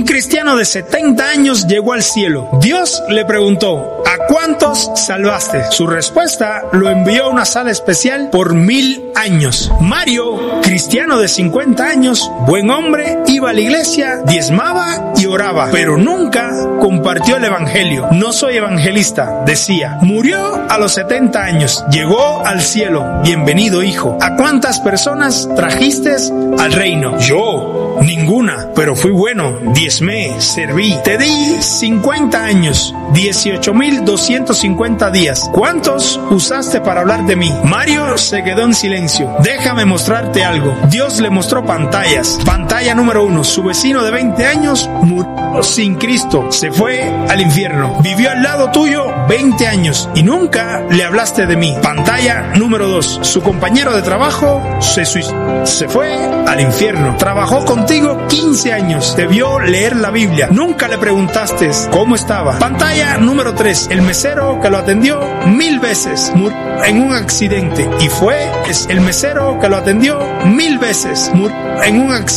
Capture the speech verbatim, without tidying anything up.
cristiano de setenta años llegó al cielo. Dios le preguntó: ¿a cuántos salvaste? Su respuesta lo envió a una sala especial por mil años. Mario, cristiano de cincuenta años, buen hombre, iba a la iglesia, diezmaba y oraba, pero nunca compartió el evangelio. No soy evangelista, decía. Murió a los setenta años, llegó al cielo. Bienvenido, hijo. ¿A cuántas personas trajiste al reino? Yo, ninguna, pero fui bueno, diezmé, serví. Te di cincuenta años, dieciocho mil doscientos cincuenta días. ¿Cuántos usaste para hablar de mí? Mario se quedó en silencio. Déjame mostrarte algo. Dios le mostró pantallas. Pantalla número uno, su vecino de veinte años murió sin Cristo, se fue al infierno. Vivió al lado tuyo veinte años y nunca le hablaste de mí. Pantalla número dos, su compañero de trabajo se suicidó, se fue al infierno. Trabajó contigo quince años, te vio leer la Biblia, nunca le preguntaste cómo estaba. Pantalla número tres, el mesero que lo atendió mil veces murió en un accidente y fue es el mesero que lo atendió mil veces murió en un accidente.